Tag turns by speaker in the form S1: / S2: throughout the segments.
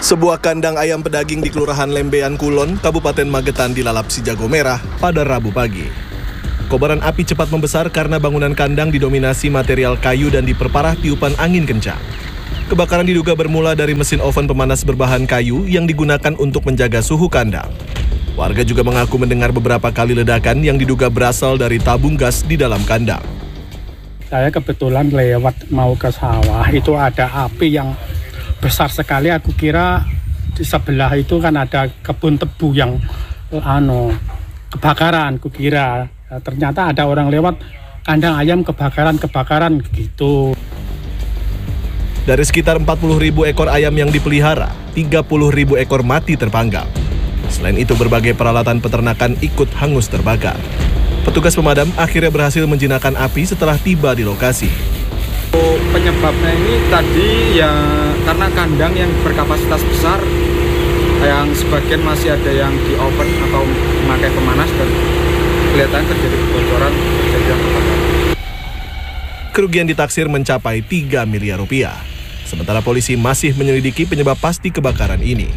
S1: Sebuah kandang ayam pedaging di Kelurahan Lembean Kulon, Kabupaten Magetan dilalap si jago merah pada Rabu pagi. Kobaran api cepat membesar karena bangunan kandang didominasi material kayu dan diperparah tiupan angin kencang. Kebakaran diduga bermula dari mesin oven pemanas berbahan kayu yang digunakan untuk menjaga suhu kandang. Warga juga mengaku mendengar beberapa kali ledakan yang diduga berasal dari tabung gas di dalam kandang.
S2: Saya kebetulan lewat mau ke sawah, itu ada api yang besar sekali. Aku kira di sebelah itu kan ada kebun tebu yang kebakaran. Aku kira ternyata ada orang lewat, kandang ayam kebakaran gitu.
S1: Dari sekitar 40.000 ekor ayam yang dipelihara, 30.000 ekor mati terpanggang. Selain itu, berbagai peralatan peternakan ikut hangus terbakar. Petugas pemadam akhirnya berhasil menjinakkan api setelah tiba di lokasi.
S3: Penyebabnya ini tadi ya karena kandang yang berkapasitas besar, yang sebagian masih ada yang di oven atau memakai pemanas dan kelihatan terjadi kebocoran, terjadi kebakaran.
S1: Kerugian ditaksir mencapai 3 miliar rupiah. Sementara polisi masih menyelidiki penyebab pasti kebakaran ini.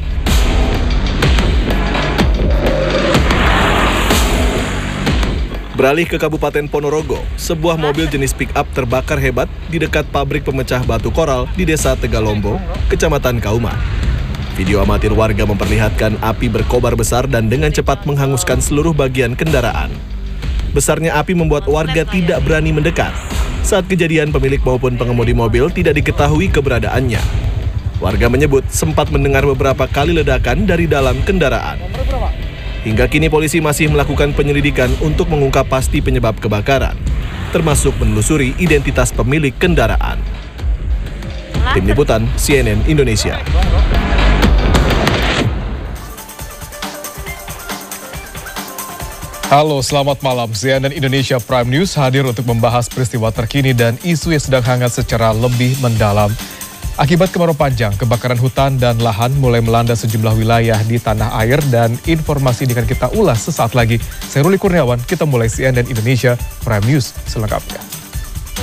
S1: Beralih ke Kabupaten Ponorogo, sebuah mobil jenis pick-up terbakar hebat di dekat pabrik pemecah batu koral di Desa Tegalombo, Kecamatan Kauman. Video amatir warga memperlihatkan api berkobar besar dan dengan cepat menghanguskan seluruh bagian kendaraan. Besarnya api membuat warga tidak berani mendekat. Saat kejadian, pemilik maupun pengemudi mobil tidak diketahui keberadaannya. Warga menyebut sempat mendengar beberapa kali ledakan dari dalam kendaraan. Hingga kini polisi masih melakukan penyelidikan untuk mengungkap pasti penyebab kebakaran, termasuk menelusuri identitas pemilik kendaraan. Tim Liputan CNN Indonesia.
S4: Halo, selamat malam. CNN Indonesia Prime News hadir untuk membahas peristiwa terkini dan isu yang sedang hangat secara lebih mendalam. Akibat kemarau panjang, kebakaran hutan dan lahan mulai melanda sejumlah wilayah di tanah air dan informasi ini akan kita ulas sesaat lagi. Saya Ruli Kurniawan, kita mulai CNN Indonesia Prime News selengkapnya.